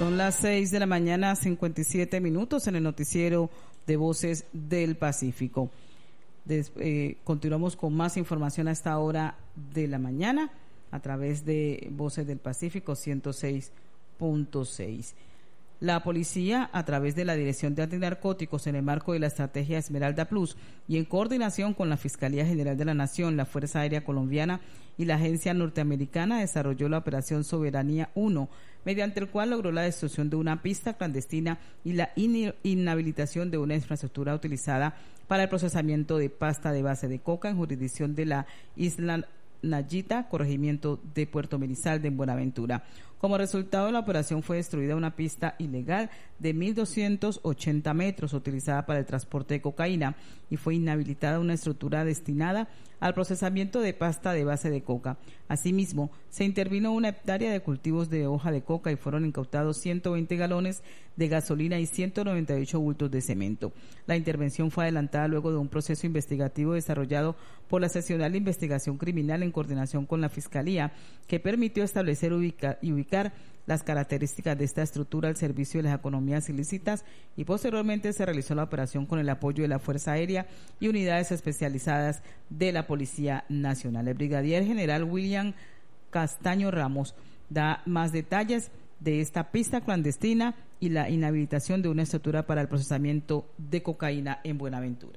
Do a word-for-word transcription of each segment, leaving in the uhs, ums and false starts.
Son las seis de la mañana, cincuenta y siete minutos en el noticiero de Voces del Pacífico. Des, eh, continuamos con más información a esta hora de la mañana a través de Voces del Pacífico ciento seis punto seis. La policía, a través de la Dirección de Antinarcóticos en el marco de la estrategia Esmeralda Plus y en coordinación con la Fiscalía General de la Nación, la Fuerza Aérea Colombiana y la Agencia Norteamericana, desarrolló la Operación Soberanía uno, mediante el cual logró la destrucción de una pista clandestina y la in- inhabilitación de una infraestructura utilizada para el procesamiento de pasta de base de coca en jurisdicción de la isla Nayita, corregimiento de Puerto Merizalde, en Buenaventura. Como resultado de la operación fue destruida una pista ilegal de mil doscientos ochenta metros utilizada para el transporte de cocaína y fue inhabilitada una estructura destinada al procesamiento de pasta de base de coca. Asimismo, se intervino una hectárea de cultivos de hoja de coca y fueron incautados ciento veinte galones de gasolina y ciento noventa y ocho bultos de cemento. La intervención fue adelantada luego de un proceso investigativo desarrollado por la Seccional de Investigación Criminal en coordinación con la Fiscalía, que permitió establecer ubica- y ubicar las características de esta estructura al servicio de las economías ilícitas, y posteriormente se realizó la operación con el apoyo de la Fuerza Aérea y unidades especializadas de la Policía Nacional. El brigadier general William Castaño Ramos da más detalles de esta pista clandestina y la inhabilitación de una estructura para el procesamiento de cocaína en Buenaventura.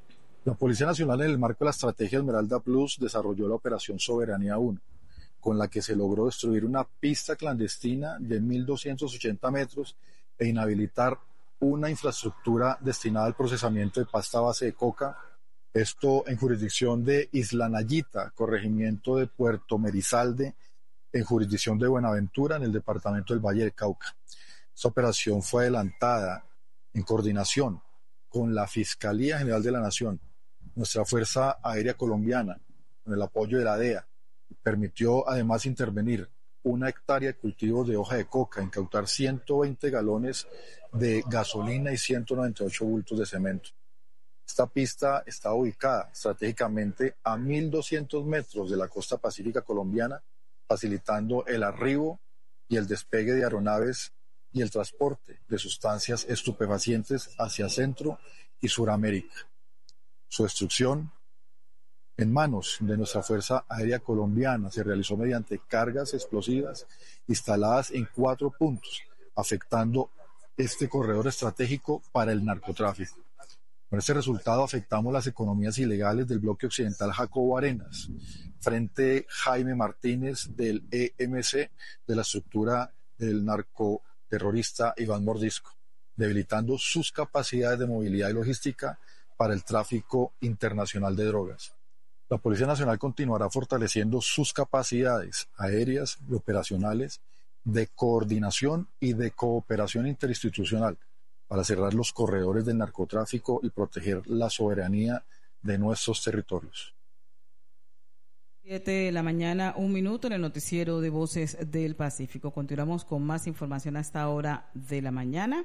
La Policía Nacional, en el marco de la estrategia Esmeralda Plus, desarrolló la Operación Soberanía uno, con la que se logró destruir una pista clandestina de mil doscientos ochenta metros e inhabilitar una infraestructura destinada al procesamiento de pasta base de coca, esto en jurisdicción de Isla Nayita, corregimiento de Puerto Merizalde, en jurisdicción de Buenaventura, en el departamento del Valle del Cauca. Esta operación fue adelantada en coordinación con la Fiscalía General de la Nación, nuestra Fuerza Aérea Colombiana, con el apoyo de la D E A. Permitió además intervenir una hectárea de cultivos de hoja de coca, incautar ciento veinte galones de gasolina y ciento noventa y ocho bultos de cemento. Esta pista está ubicada estratégicamente a mil doscientos metros de la costa pacífica colombiana, facilitando el arribo y el despegue de aeronaves y el transporte de sustancias estupefacientes hacia Centro y Suramérica. Su destrucción en manos de nuestra Fuerza Aérea Colombiana se realizó mediante cargas explosivas instaladas en cuatro puntos, afectando este corredor estratégico para el narcotráfico. Con este resultado afectamos las economías ilegales del bloque occidental Jacobo Arenas, Frente Jaime Martínez del E M C, de la estructura del narcoterrorista Iván Mordisco, debilitando sus capacidades de movilidad y logística para el tráfico internacional de drogas. La Policía Nacional continuará fortaleciendo sus capacidades aéreas y operacionales de coordinación y de cooperación interinstitucional para cerrar los corredores del narcotráfico y proteger la soberanía de nuestros territorios. Siete de la mañana, un minuto en el noticiero de Voces del Pacífico. Continuamos con más información a esta hora de la mañana,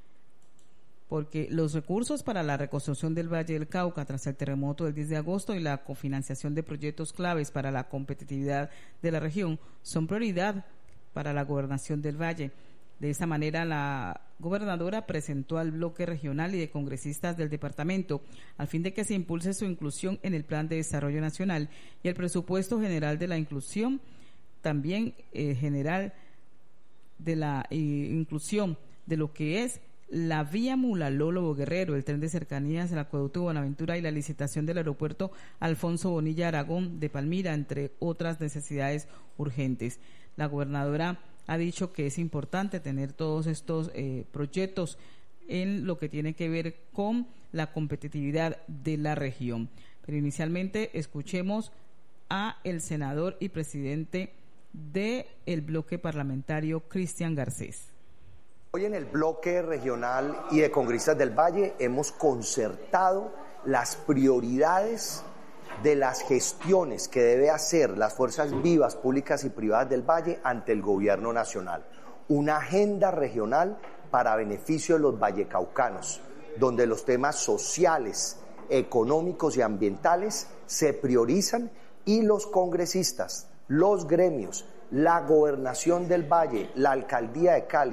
porque los recursos para la reconstrucción del Valle del Cauca tras el terremoto del diez de agosto y la cofinanciación de proyectos claves para la competitividad de la región son prioridad para la gobernación del Valle. De esta manera, la gobernadora presentó al bloque regional y de congresistas del departamento al fin de que se impulse su inclusión en el Plan de Desarrollo Nacional y el Presupuesto General de la Inclusión, también eh, general de la eh, inclusión de lo que es la vía Mulaló-Lobo Guerrero, el tren de cercanías, el acueducto de Buenaventura y la licitación del aeropuerto Alfonso Bonilla Aragón de Palmira, entre otras necesidades urgentes. La gobernadora ha dicho que es importante tener todos estos eh, proyectos en lo que tiene que ver con la competitividad de la región. Pero inicialmente escuchemos a el senador y presidente del bloque parlamentario, Cristian Garcés. Hoy en el bloque regional y de congresistas del Valle hemos concertado las prioridades de las gestiones que debe hacer las fuerzas vivas, públicas y privadas del Valle ante el gobierno nacional. Una agenda regional para beneficio de los vallecaucanos, donde los temas sociales, económicos y ambientales se priorizan y los congresistas, los gremios, la gobernación del Valle, la alcaldía de Cali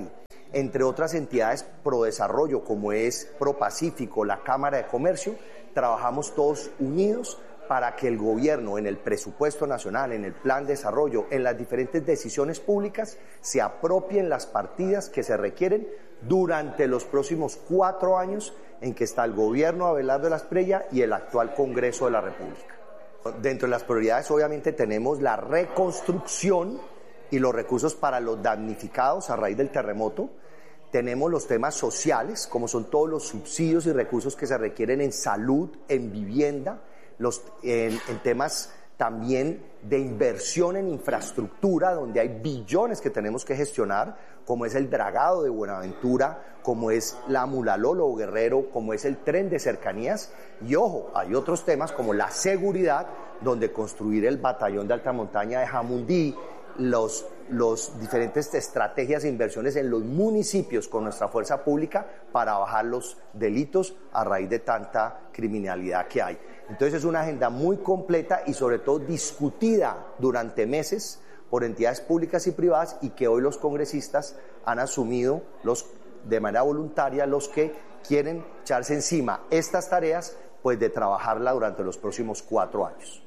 entre otras entidades pro desarrollo como es ProPacífico, la Cámara de Comercio, trabajamos todos unidos para que el gobierno en el presupuesto nacional, en el plan de desarrollo, en las diferentes decisiones públicas, se apropien las partidas que se requieren durante los próximos cuatro años en que está el gobierno Abelardo de la Espriella y el actual Congreso de la República. Dentro de las prioridades obviamente tenemos la reconstrucción y los recursos para los damnificados a raíz del terremoto. Tenemos los temas sociales, como son todos los subsidios y recursos que se requieren en salud, en vivienda, los, en, en temas también de inversión en infraestructura, donde hay billones que tenemos que gestionar, como es el dragado de Buenaventura, como es la Mulalolo Guerrero, como es el tren de cercanías. Y ojo, hay otros temas como la seguridad, donde construir el batallón de alta montaña de Jamundí, los, los diferentes estrategias e inversiones en los municipios con nuestra fuerza pública para bajar los delitos a raíz de tanta criminalidad que hay. Entonces es una agenda muy completa y sobre todo discutida durante meses por entidades públicas y privadas y que hoy los congresistas han asumido los, de manera voluntaria los que quieren echarse encima estas tareas pues de trabajarla durante los próximos cuatro años.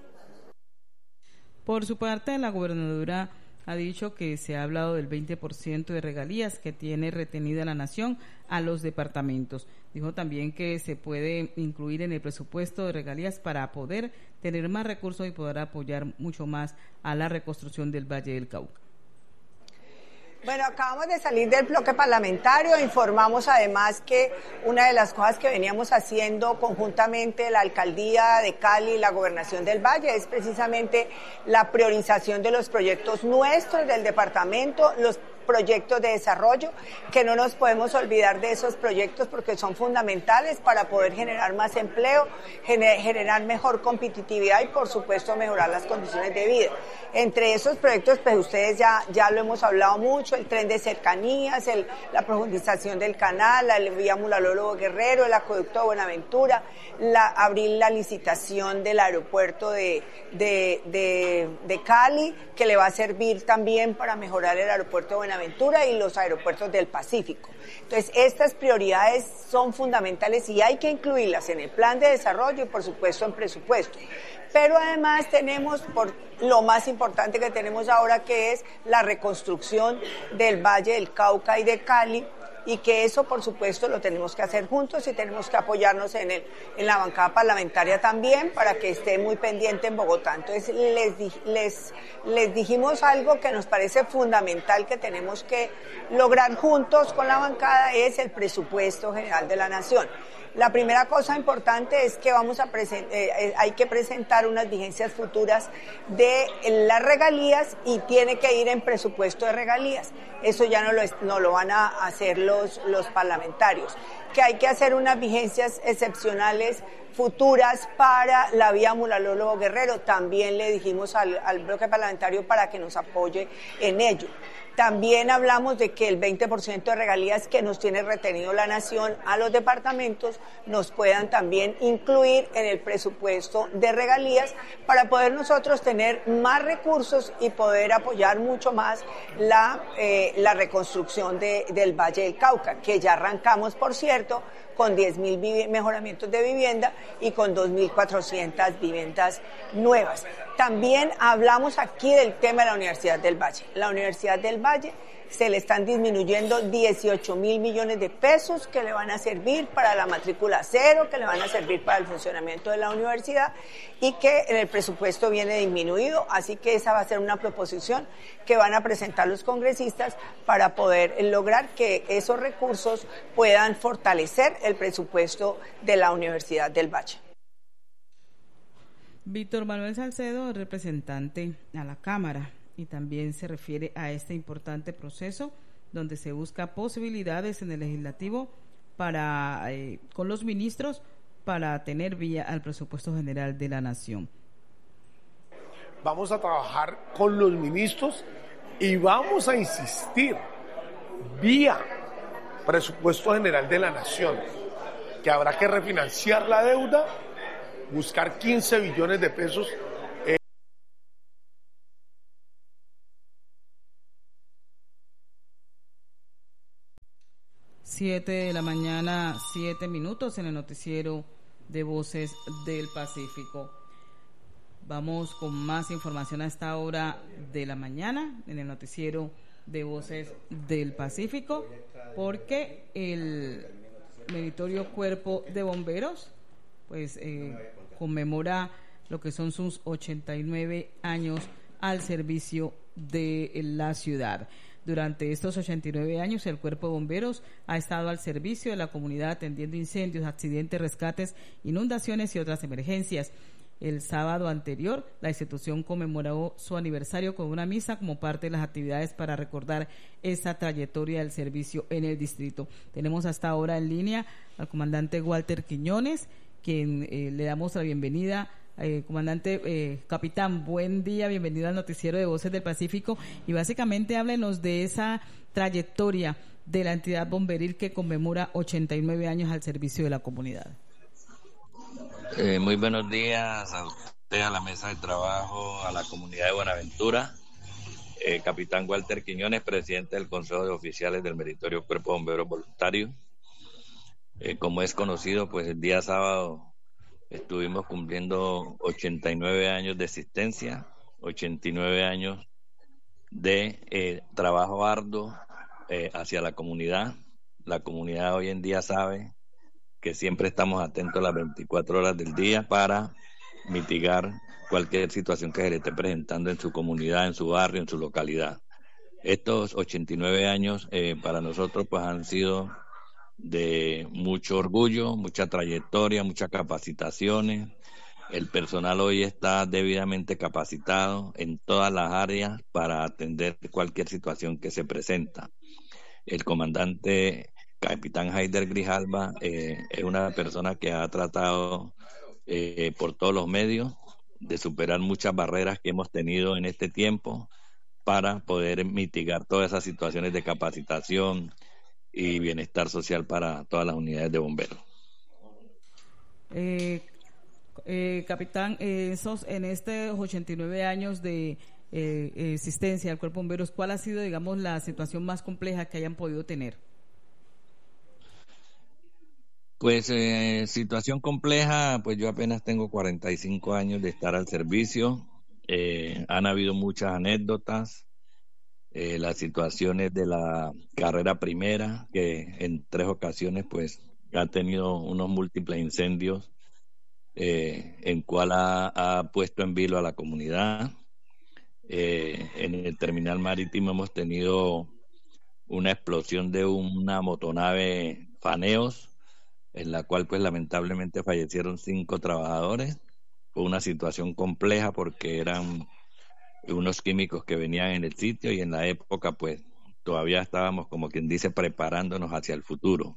Por su parte, la gobernadora ha dicho que se ha hablado del veinte por ciento de regalías que tiene retenida la nación a los departamentos. Dijo también que se puede incluir en el presupuesto de regalías para poder tener más recursos y poder apoyar mucho más a la reconstrucción del Valle del Cauca. Bueno, acabamos de salir del bloque parlamentario, informamos además que una de las cosas que veníamos haciendo conjuntamente la Alcaldía de Cali y la Gobernación del Valle es precisamente la priorización de los proyectos nuestros del departamento, los proyectos de desarrollo, que no nos podemos olvidar de esos proyectos porque son fundamentales para poder generar más empleo, gener, generar mejor competitividad y por supuesto mejorar las condiciones de vida. Entre esos proyectos, pues ustedes ya, ya lo hemos hablado mucho, el tren de cercanías, el, la profundización del canal, la vía Mulalolo Guerrero, el acueducto de Buenaventura, la, abrir la licitación del aeropuerto de, de, de, de Cali, que le va a servir también para mejorar el aeropuerto de Buenaventura y los aeropuertos del Pacífico. Entonces, estas prioridades son fundamentales y hay que incluirlas en el plan de desarrollo y, por supuesto, en presupuesto. Pero además tenemos, por lo más importante que tenemos ahora, que es la reconstrucción del Valle del Cauca y de Cali, y que eso, por supuesto, lo tenemos que hacer juntos y tenemos que apoyarnos en el, en la bancada parlamentaria también para que esté muy pendiente en Bogotá. Entonces, les, les, les dijimos algo que nos parece fundamental que tenemos que lograr juntos con la bancada, es el presupuesto general de la Nación. La primera cosa importante es que vamos a presen- eh, hay que presentar unas vigencias futuras de las regalías y tiene que ir en presupuesto de regalías. Eso ya no lo, es, no lo van a hacer los, los parlamentarios. Que hay que hacer unas vigencias excepcionales futuras para la vía Mulalolo Guerrero. También le dijimos al, al bloque parlamentario para que nos apoye en ello. También hablamos de que el veinte por ciento de regalías que nos tiene retenido la Nación a los departamentos nos puedan también incluir en el presupuesto de regalías para poder nosotros tener más recursos y poder apoyar mucho más la, eh, la reconstrucción de, del Valle del Cauca, que ya arrancamos, por cierto, con diez mil mejoramientos de vivienda y con dos mil cuatrocientas viviendas nuevas. También hablamos aquí del tema de la Universidad del Valle. La Universidad del Valle se le están disminuyendo dieciocho mil millones de pesos que le van a servir para la matrícula cero, que le van a servir para el funcionamiento de la universidad y que en el presupuesto viene disminuido, así que esa va a ser una proposición que van a presentar los congresistas para poder lograr que esos recursos puedan fortalecer el presupuesto de la Universidad del Valle. Víctor Manuel Salcedo, representante a la Cámara, y también se refiere a este importante proceso donde se busca posibilidades en el legislativo para eh, con los ministros para tener vía al presupuesto general de la Nación. Vamos a trabajar con los ministros y vamos a insistir vía presupuesto general de la Nación, que habrá que refinanciar la deuda, buscar quince billones de pesos Siete de la mañana, siete minutos en el noticiero de Voces del Pacífico. Vamos con más información a esta hora de la mañana en el noticiero de Voces del Pacífico, porque el meritorio Cuerpo de Bomberos pues eh, conmemora lo que son sus ochenta y nueve años al servicio de la ciudad. Durante estos ochenta y nueve años, el Cuerpo de Bomberos ha estado al servicio de la comunidad atendiendo incendios, accidentes, rescates, inundaciones y otras emergencias. El sábado anterior, la institución conmemoró su aniversario con una misa como parte de las actividades para recordar esa trayectoria del servicio en el distrito. Tenemos hasta ahora en línea al comandante Walter Quiñones, quien eh, le damos la bienvenida. Eh, comandante, eh, capitán, buen día, bienvenido al noticiero de Voces del Pacífico, y básicamente háblenos de esa trayectoria de la entidad bomberil que conmemora ochenta y nueve años al servicio de la comunidad. Eh, muy buenos días a usted, a la mesa de trabajo, a la comunidad de Buenaventura. Eh, capitán Walter Quiñones, presidente del Consejo de Oficiales del Meritorio Cuerpo de Bomberos Voluntarios. Eh, como es conocido, pues el día sábado estuvimos cumpliendo ochenta y nueve años de existencia, ochenta y nueve años de eh, trabajo arduo eh, hacia la comunidad. La comunidad hoy en día sabe que siempre estamos atentos las veinticuatro horas del día para mitigar cualquier situación que se le esté presentando en su comunidad, en su barrio, en su localidad. Estos ochenta y nueve años eh, para nosotros pues han sido de mucho orgullo, mucha trayectoria, muchas capacitaciones. El personal hoy está debidamente capacitado en todas las áreas para atender cualquier situación que se presenta. El comandante capitán Haider Grijalva eh, es una persona que ha tratado eh, por todos los medios de superar muchas barreras que hemos tenido en este tiempo para poder mitigar todas esas situaciones de capacitación y bienestar social para todas las unidades de bomberos. Eh, eh, capitán, eh, esos, en estos ochenta y nueve años de eh, existencia del Cuerpo de Bomberos, ¿cuál ha sido, digamos, la situación más compleja que hayan podido tener? Pues eh, situación compleja, pues yo apenas tengo cuarenta y cinco años de estar al servicio. Eh, han habido muchas anécdotas. Eh, las situaciones de la carrera primera, que en tres ocasiones pues ha tenido unos múltiples incendios, eh, en cual ha, ha puesto en vilo a la comunidad. Eh, en el terminal marítimo hemos tenido una explosión de una motonave Faneos, en la cual pues lamentablemente fallecieron cinco trabajadores. Fue una situación compleja porque eran unos químicos que venían en el sitio y en la época pues todavía estábamos, como quien dice, preparándonos hacia el futuro.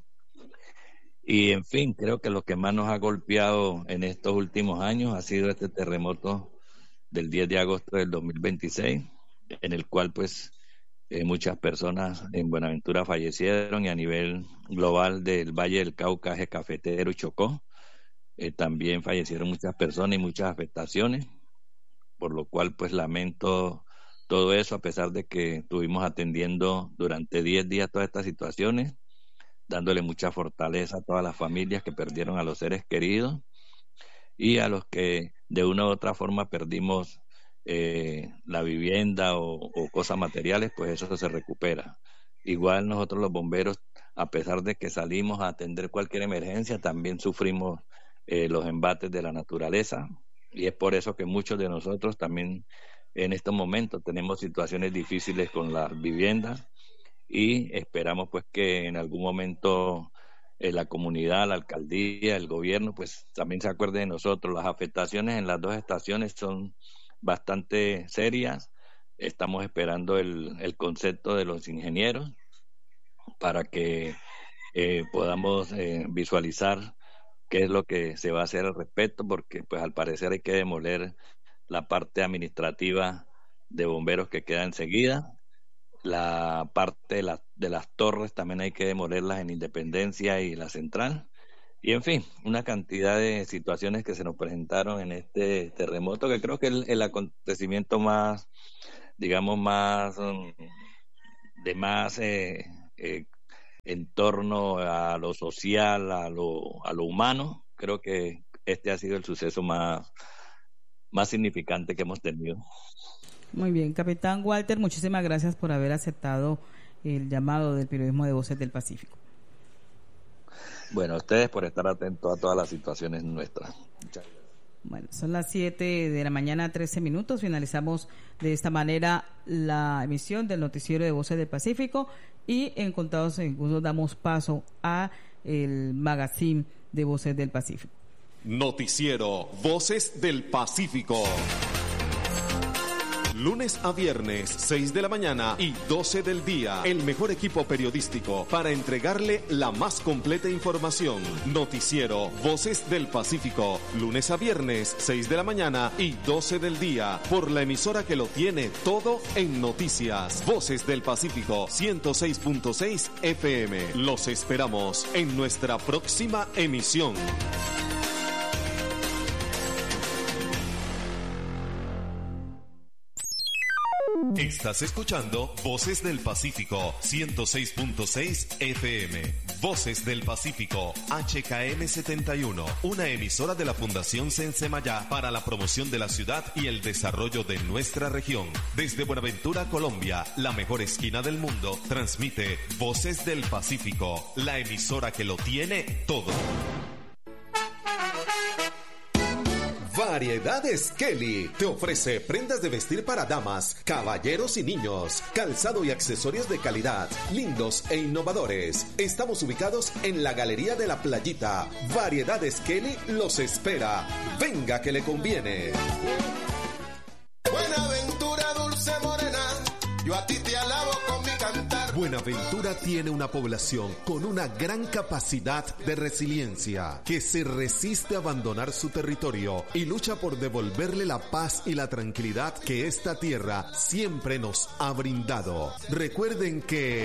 Y en fin, creo que lo que más nos ha golpeado en estos últimos años ha sido este terremoto del diez de agosto del dos mil veintiséis, en el cual pues eh, muchas personas en Buenaventura fallecieron, y a nivel global del Valle del Cauca, Eje Cafetero y Chocó eh, también fallecieron muchas personas y muchas afectaciones, por lo cual pues lamento todo eso, a pesar de que estuvimos atendiendo durante diez días todas estas situaciones, dándole mucha fortaleza a todas las familias que perdieron a los seres queridos y a los que de una u otra forma perdimos eh, la vivienda o, o cosas materiales, pues eso se recupera. Igual nosotros los bomberos, a pesar de que salimos a atender cualquier emergencia, también sufrimos eh, los embates de la naturaleza. Y es por eso que muchos de nosotros también en estos momentos tenemos situaciones difíciles con las viviendas, y esperamos pues que en algún momento eh, la comunidad, la alcaldía, el gobierno pues también se acuerde de nosotros. Las afectaciones en las dos estaciones son bastante serias. Estamos esperando el, el concepto de los ingenieros para que eh, podamos eh, visualizar qué es lo que se va a hacer al respecto, porque pues al parecer hay que demoler la parte administrativa de bomberos que queda enseguida. La parte de, la, de las torres también hay que demolerlas en Independencia y la Central. Y en fin, una cantidad de situaciones que se nos presentaron en este terremoto, que creo que es el, el acontecimiento más, digamos, más de más eh, eh, en torno a lo social, a lo, a lo humano. Creo que este ha sido el suceso más, más significante que hemos tenido. Muy bien, capitán Walter, muchísimas gracias por haber aceptado el llamado del periodismo de Voces del Pacífico. Bueno, a ustedes por estar atentos a todas las situaciones nuestras. Muchas gracias. Bueno, son las siete de la mañana, trece minutos. Finalizamos de esta manera la emisión del noticiero de Voces del Pacífico y en contados segundos damos paso a el magazine de Voces del Pacífico. Noticiero Voces del Pacífico. Lunes a viernes, seis de la mañana y doce del día. El mejor equipo periodístico para entregarle la más completa información. Noticiero Voces del Pacífico. Lunes a viernes, seis de la mañana y doce del día. Por la emisora que lo tiene todo en noticias. Voces del Pacífico, ciento seis punto seis F M. Los esperamos en nuestra próxima emisión. Estás escuchando Voces del Pacífico, ciento seis punto seis F M. Voces del Pacífico, H K M setenta y uno, una emisora de la Fundación Sensemayá para la promoción de la ciudad y el desarrollo de nuestra región. Desde Buenaventura, Colombia, la mejor esquina del mundo, transmite Voces del Pacífico, la emisora que lo tiene todo. Variedades Kelly te ofrece prendas de vestir para damas, caballeros y niños, calzado y accesorios de calidad, lindos e innovadores. Estamos ubicados en la Galería de la Playita. Variedades Kelly los espera. Venga que le conviene. Buenaventura, dulce morena, yo a ti te alabo con mi cantar. Buenaventura tiene una población con una gran capacidad de resiliencia, que se resiste a abandonar su territorio y lucha por devolverle la paz y la tranquilidad que esta tierra siempre nos ha brindado. Recuerden que